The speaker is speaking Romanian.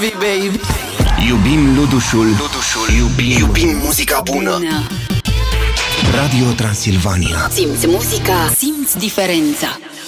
Heavy, baby. Iubim Ludușul, iubim muzica bună. Radio Transilvania. Simți muzica, simți diferența.